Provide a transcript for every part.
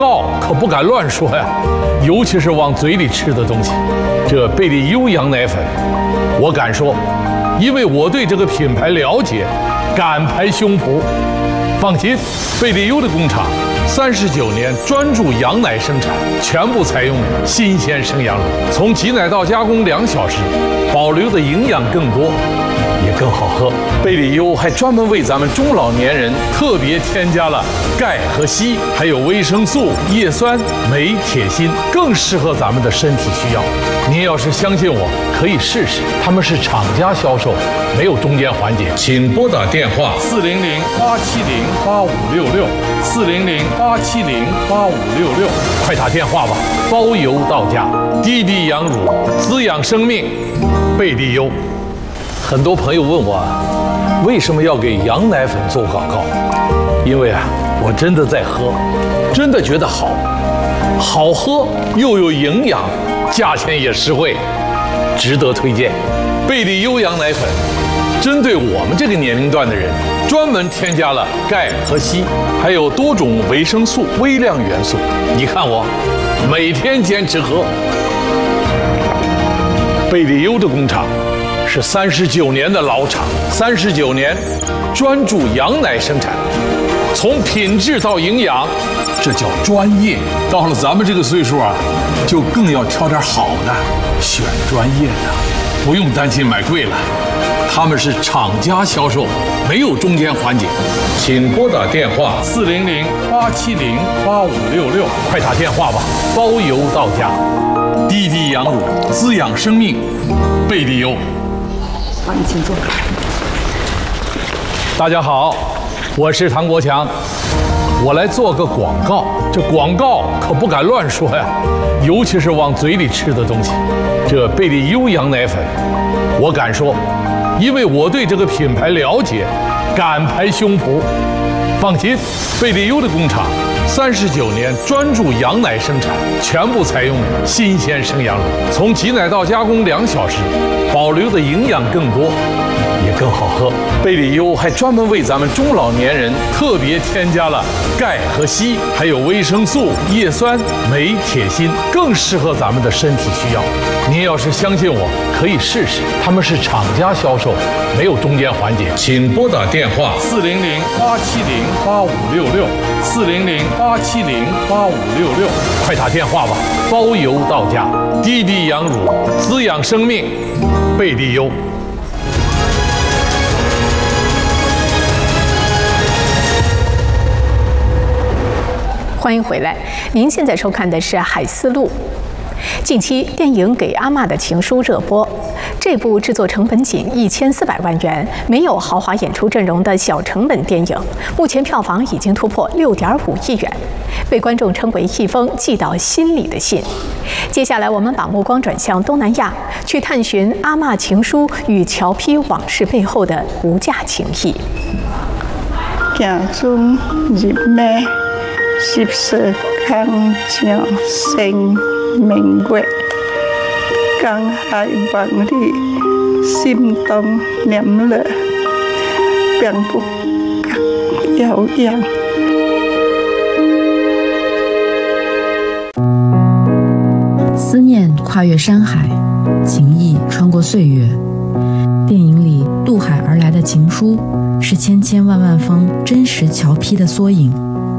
告可不敢乱说呀，尤其是往嘴里吃的东西。这贝利优羊奶粉，我敢说，因为我对这个品牌了解，敢拍胸脯。放心，贝利优的工厂39年专注羊奶生产，全部采用新鲜生羊乳，从挤奶到加工2小时，保留的营养更多，也更好喝。贝利优还专门为咱们中老年人特别添加了钙和硒，还有维生素、叶酸、镁、铁、锌，更适合咱们的身体需要。您要是相信我，可以试试。他们是厂家销售，没有中间环节。请拨打电话400-870-8566，400-870-8566，快打电话吧，包邮到家。滴滴羊乳，滋养生命，贝利优。很多朋友问我，为什么要给羊奶粉做广告？因为我真的在喝，真的觉得好喝又有营养，价钱也实惠，值得推荐。贝利优羊奶粉针对我们这个年龄段的人，专门添加了钙和硒，还有多种维生素、微量元素。你看我每天坚持喝。贝利优的工厂是39年的老厂，39年专注羊奶生产，从品质到营养，这叫专业。到了咱们这个岁数就更要挑点好的，选专业的，不用担心买贵了。他们是厂家销售，没有中间环节。请拨打电话400-870-8566，快打电话吧，包邮到家。滴滴羊乳，滋养生命，贝利优。 好，你请坐。 大家好，我是唐国强，我来做个广告。这广告可不敢乱说呀，尤其是往嘴里吃的东西。这贝利优羊奶粉，我敢说，因为我对这个品牌了解，敢拍胸脯。放心，贝利优的工厂39年专注羊奶生产，全部采用新鲜生羊乳，从挤奶到加工2小时，保留的营养更多，也更好喝。贝利优还专门为咱们中老年人特别添加了钙和硒，还有维生素、叶酸、镁、铁、锌，更适合咱们的身体需要。您要是相信我，可以试试。他们是厂家销售，没有中间环节。请拨打电话400-870-8566，400-870-8566，快打电话吧，包邮到家。滴滴羊乳，滋养生命，贝利优。 欢迎回来，您现在收看的是《海丝路》。近期电影《给阿嬷的情书》热播，这部制作成本仅1400万元、没有豪华演出阵容的小成本电影，目前票房已经突破6.5亿元，被观众称为一封寄到心里的信。接下来，我们把目光转向东南亚，去探寻阿嬷情书与侨批往事背后的无价情谊。 行中入咩？十四康江生明月，江海望你心动念了，并不遥远。 思念跨越山海，情谊穿过岁月。电影里渡海而来的情书，是千千万万封真实侨批的缩影。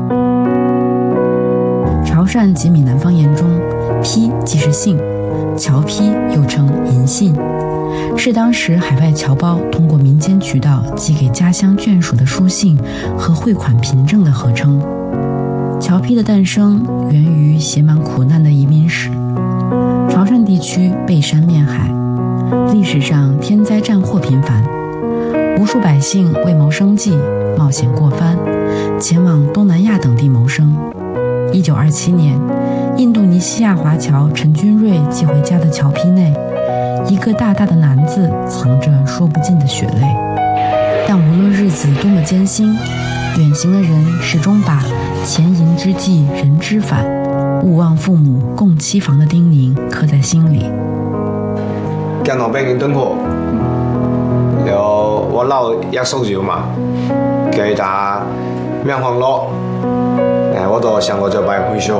潮汕及闽南方言中，批即是信，侨批又称银信，是当时海外侨胞通过民间渠道寄给家乡眷属的书信和汇款凭证的合称。侨批的诞生源于写满苦难的移民史。潮汕地区背山面海，历史上天灾战祸频繁，无数百姓为谋生计冒险过番，前往东南亚等地谋生。1927年，印度尼西亚华侨陈君瑞寄回家的侨批内，一个大大的男字藏着说不尽的血泪。但无论日子多么艰辛，远行的人始终把前迎之际人之返，勿忘父母共期房的叮咛刻在心里。 跟我俾佢敦學，有我撈1宿少嘛，佢打咩行咯？我就想我就拜回收。